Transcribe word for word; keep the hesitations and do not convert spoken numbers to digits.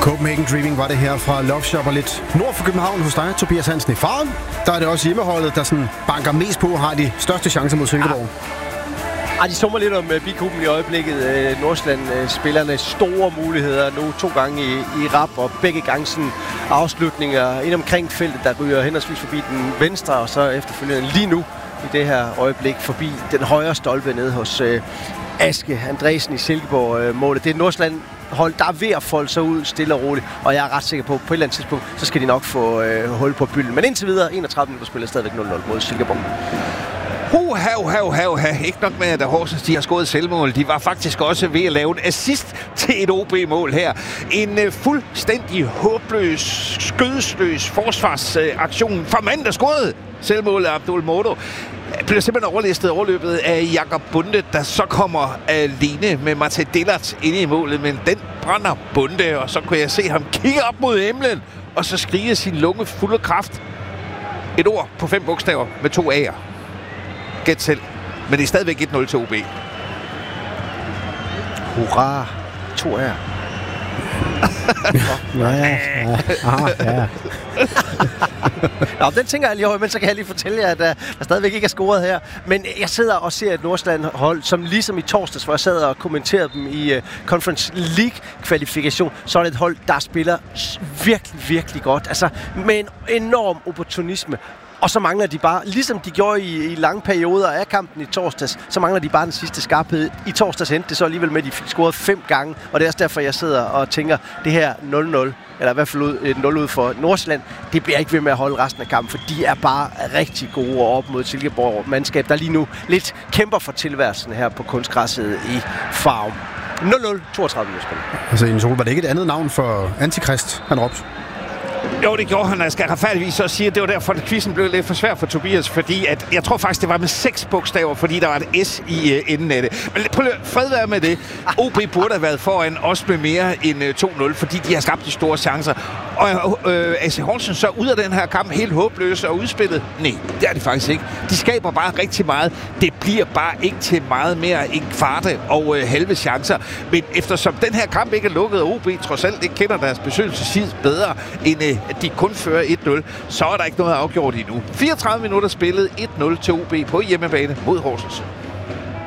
Copenhagen Dreaming var det her fra Love Shop, og lidt nord for København hos dig, Tobias Hansen i Farum. Der er det også hjemmeholdet, der sådan banker mest på og har de største chancer mod Silkeborg. Ja. Ah, de summer lidt om uh, Bikuben i øjeblikket. Uh, Nordsjælland-spillerne uh, store muligheder nu to gange i, i rap, og begge gange sådan afslutninger ind omkring feltet, der ryger henholdsvis forbi den venstre, og så efterfølgende lige nu i det her øjeblik forbi den højre stolpe nede hos uh, Aske Andresen i Silkeborg-målet. Uh, det er Nordsjælland hold, der er ved at folde sig ud stille og roligt, og jeg er ret sikker på, at på et eller andet tidspunkt, så skal de nok få øh, hul på bylden. Men indtil videre, enogtredive minutter spiller stadigvæk nul nul mod Silkeborg. Uha, uha, uha, uha. Ikke nok med, at Horsens de har scoret selvmål. De var faktisk også ved at lave en assist til et O B-mål her. En uh, fuldstændig håbløs, skødesløs forsvarsaktion uh, fra manden, der scorede selvmålet af Abdul Modo. Bliver simpelthen overlistet overløbet af Jakob Bunde, der så kommer alene med Martin Dillert inde i målet, men den brænder Bunde, og så kunne jeg se ham kigge op mod himlen, og så skrige sin lunge fuld af kraft. Et ord på fem bogstaver med to A'er. Gæt selv. Men det er stadigvæk et nul til O B. Hurra! To A'er. Ja, ja, ja. Nå, den tænker jeg lige over, men så kan jeg lige fortælle jer, at uh, der stadigvæk ikke er scoret her. Men jeg sidder og ser et Nordsjælland-hold, som ligesom i torsdags, hvor jeg sad og kommenterede dem i uh, Conference League-kvalifikation, så er det et hold, der spiller virkelig, virkelig godt. Altså med en enorm opportunisme. Og så mangler de bare, ligesom de gjorde i, i lange perioder af kampen i torsdags, så mangler de bare den sidste skarphed. I torsdags endte det så alligevel med, at de fik scoret fem gange, og det er også derfor, jeg sidder og tænker, det her nul nul, eller i hvert fald ud, et nul ud for Nordsjælland, det bliver ikke ved med at holde resten af kampen, for de er bare rigtig gode op mod Silkeborg-mandskab, der lige nu lidt kæmper for tilværelsen her på kunstgræsset i Farum. nul nul, toogtredive minutter. Altså, Jens Ole, var det ikke et andet navn for Antikrist, han råbte? Jo, det gjorde han. Jeg skal retfærdigvis så sige, at det var derfor, at quizzen blev lidt for svær for Tobias, fordi at, jeg tror faktisk, det var med seks bogstaver, fordi der var et S i uh, enden af det. Men prøv at fred være med det. O B burde have været foran også med mere end uh, to nul, fordi de har skabt de store chancer. Og uh, A C Horsens så ud af den her kamp helt håbløse og udspillet? Nej, det er de faktisk ikke. De skaber bare rigtig meget. Det bliver bare ikke til meget mere end kvarte og uh, halve chancer. Men eftersom den her kamp ikke er lukket, og O B trods alt ikke kender deres besøgelsestid bedre end uh, at de kun fører et nul, så er der ikke noget afgjort endnu. fireogtredive minutter spillet, et nul til O B på hjemmebane mod Horsens.